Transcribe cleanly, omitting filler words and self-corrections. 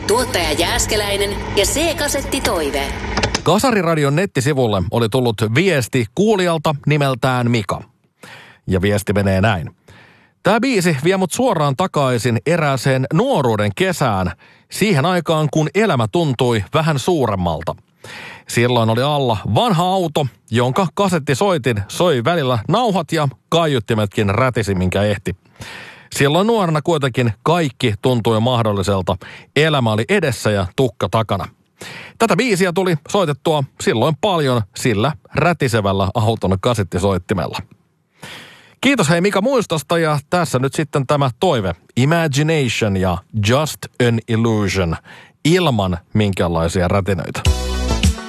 Tuottaja Jääskeläinen ja C-kasetti Toive. Kasariradion nettisivulle oli tullut viesti kuulijalta nimeltään Mika. Ja viesti menee näin. Tämä biisi vie mut suoraan takaisin erääseen nuoruuden kesään, siihen aikaan kun elämä tuntui vähän suuremmalta. Silloin oli alla vanha auto, jonka kasettisoitin soi välillä nauhat ja kaiuttimetkin rätisi minkä ehti. Silloin nuorena kuitenkin kaikki tuntui mahdolliselta. Elämä oli edessä ja tukka takana. Tätä biisiä tuli soitettua silloin paljon sillä rätisevällä auton kasettisoittimella. Kiitos hei Mika muistosta ja tässä nyt sitten tämä toive. Imagination ja Just an Illusion ilman minkäänlaisia rätinöitä.